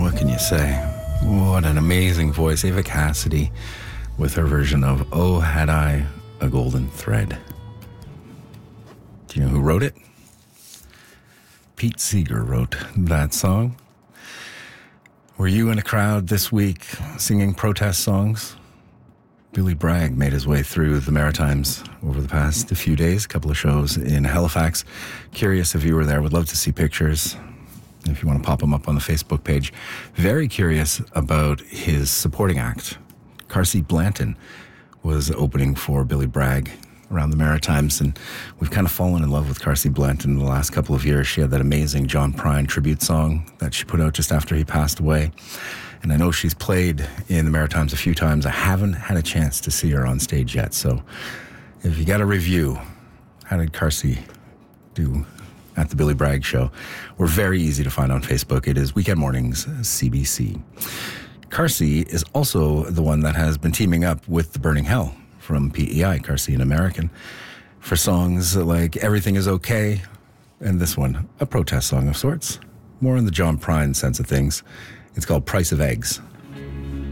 What can you say? What an amazing voice. Ava Cassidy with her version of Oh, Had I a Golden Thread. Do you know who wrote it? Pete Seeger wrote that song. Were you in a crowd this week singing protest songs? Billy Bragg made his way through the Maritimes over the past few days, a couple of shows in Halifax. Curious if you were there. Would love to see pictures if you want to pop them up on the Facebook page. Very curious about his supporting act. Carsey Blanton was opening for Billy Bragg around the Maritimes, and we've kind of fallen in love with Carsey Blanton in the last couple of years. She had that amazing John Prine tribute song that she put out just after he passed away. And I know she's played in the Maritimes a few times. I haven't had a chance to see her on stage yet. So if you got a review, how did Carsey do at the Billy Bragg show? We're very easy to find on Facebook. It is Weekend Mornings CBC. Carsey is also the one that has been teaming up with The Burning Hell from PEI, Carsey and American, for songs like Everything Is Okay, and this one, a protest song of sorts. More in the John Prine sense of things. It's called Price of Eggs.